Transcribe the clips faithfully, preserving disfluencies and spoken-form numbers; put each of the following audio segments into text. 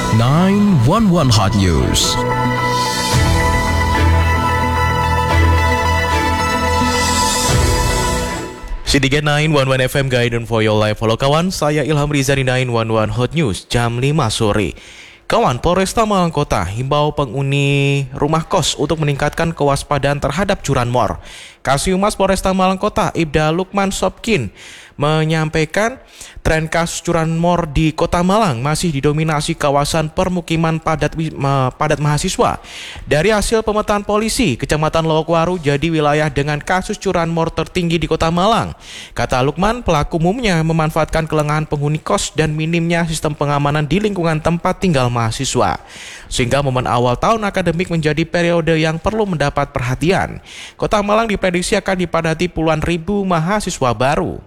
nine one one Hot News. Sindiket nine one one F M Guidance for your life. Halo kawan, saya Ilham Riza di nine one one Hot News jam lima sore. Kawan, Polresta Malang Kota himbau penghuni rumah kos untuk meningkatkan kewaspadaan terhadap curanmor. Kasihumas Polresta Malang Kota, Ibda Lukman Sopkin, menyampaikan tren kasus curanmor di Kota Malang masih didominasi kawasan permukiman padat padat mahasiswa. Dari hasil pemetaan polisi, Kecamatan Lowokwaru jadi wilayah dengan kasus curanmor tertinggi di Kota Malang. Kata Lukman, pelaku umumnya memanfaatkan kelengahan penghuni kos dan minimnya sistem pengamanan di lingkungan tempat tinggal mahasiswa, sehingga momen awal tahun akademik menjadi periode yang perlu mendapat perhatian. Kota Malang diprediksi akan dipadati puluhan ribu mahasiswa baru.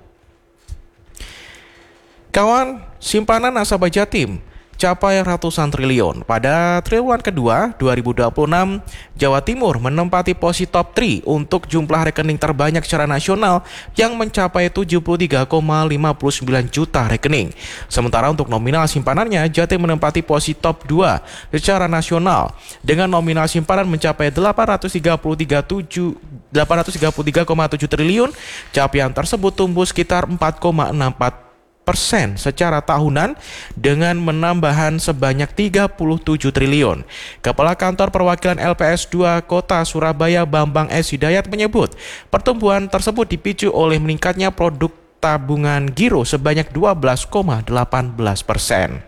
Kawan, simpanan nasabah Jatim capai ratusan triliun. Pada triwulan kedua dua ribu dua puluh enam, Jawa Timur menempati posisi top tiga untuk jumlah rekening terbanyak secara nasional yang mencapai tujuh puluh tiga koma lima sembilan juta rekening. Sementara untuk nominal simpanannya, Jatim menempati posisi top dua secara nasional dengan nominal simpanan mencapai delapan ratus tiga puluh tiga koma tujuh triliun. Capaian tersebut tumbuh sekitar empat koma enam empat persen secara tahunan dengan menambahan sebanyak tiga puluh tujuh triliun. Kepala Kantor Perwakilan L P S dua Kota Surabaya Bambang S. Hidayat menyebut pertumbuhan tersebut dipicu oleh meningkatnya produk tabungan giro sebanyak dua belas koma delapan belas persen.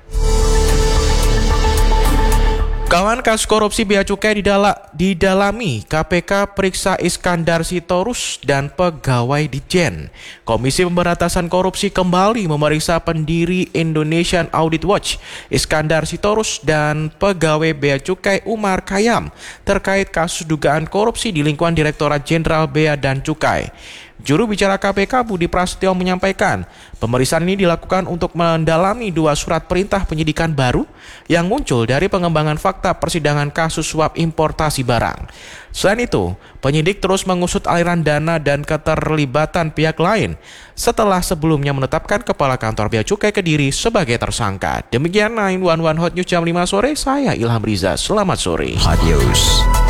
Kawan, kasus korupsi Bea Cukai didala, didalami K P K periksa Iskandar Sitorus dan pegawai Ditjen. Komisi Pemberantasan Korupsi kembali memeriksa pendiri Indonesian Audit Watch Iskandar Sitorus dan pegawai Bea Cukai Umar Khayyam terkait kasus dugaan korupsi di lingkungan Direktorat Jenderal Bea dan Cukai. Juru bicara K P K Budi Prasetyo menyampaikan, pemeriksaan ini dilakukan untuk mendalami dua surat perintah penyidikan baru yang muncul dari pengembangan fakta persidangan kasus suap importasi barang. Selain itu, penyidik terus mengusut aliran dana dan keterlibatan pihak lain setelah sebelumnya menetapkan Kepala Kantor Bea Cukai Kediri sebagai tersangka. Demikian nine one one Hot News jam lima sore, saya Ilham Riza. Selamat sore. Hot News.